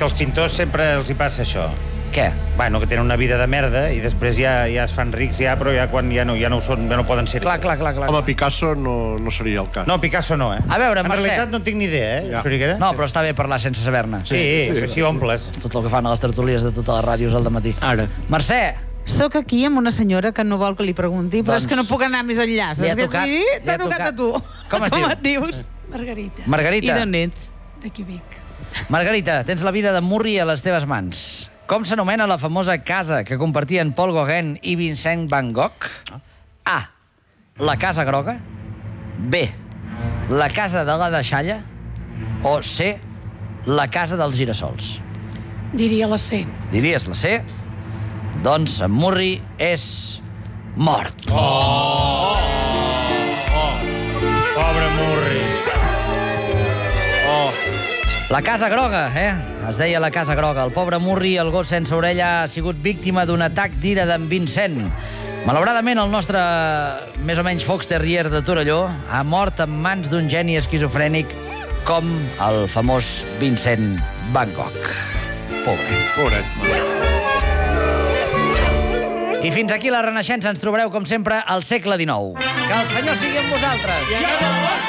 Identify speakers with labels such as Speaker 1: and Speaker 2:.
Speaker 1: que als pintors sempre els hi passa això.
Speaker 2: Què?
Speaker 1: Bueno, que tenen una vida de merda i després ja es fan rics, però ja quan ja no ho són, ja no poden ser.
Speaker 2: Clar.
Speaker 3: Home, Picasso no seria el cas.
Speaker 1: No, Picasso no,
Speaker 2: A veure, Mercè.
Speaker 1: En realitat no en tinc ni idea,
Speaker 3: Ja.
Speaker 2: No, però està bé parlar sense saber-ne.
Speaker 1: Sí, així omples.
Speaker 2: Tot el que fan a les tertúlies de totes les ràdios al dematí.
Speaker 4: Ara.
Speaker 2: Mercè,
Speaker 5: Soc aquí amb una senyora que no vol que li pregunti, però és que no puc anar més enllà.
Speaker 2: li ha tocat,
Speaker 5: T'ha tocat a tu.
Speaker 2: Com es diu?
Speaker 5: et dius?
Speaker 6: Margarita,
Speaker 2: Margarita.
Speaker 5: I d'on ets?
Speaker 6: d'aquí Vic.
Speaker 2: Margarita, tens la vida de Murri a les teves mans. Com s'anomena la famosa casa que compartien Paul Gauguin i Vincent van Gogh? A. La Casa Groga. B. La Casa de la Deixalla. O C. La Casa dels Girassols.
Speaker 6: Diria la C.
Speaker 2: Diries la C? Doncs en Murri és mort.
Speaker 1: Pobre Murri.
Speaker 2: La Casa Groga, Es deia la Casa Groga. El pobre Murri, el gos sense orella, ha sigut víctima d'un atac d'ira d'en Vincent. Malauradament, el nostre més o menys fox terrier de Torelló ha mort en mans d'un geni esquizofrènic com el famós Vincent van Gogh.
Speaker 3: Pobret.
Speaker 2: I fins aquí la Renaixença. Ens trobareu, com sempre, al segle XIX. Que el Senyor sigui amb vosaltres.